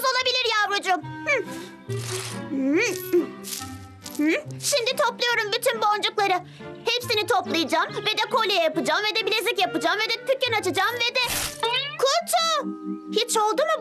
ucuz olabilir yavrucuğum. Şimdi topluyorum bütün boncukları. Hepsini toplayacağım ve de kolye yapacağım ve de bilezik yapacağım ve de dükkan açacağım ve de... Kutu! Hiç oldu mu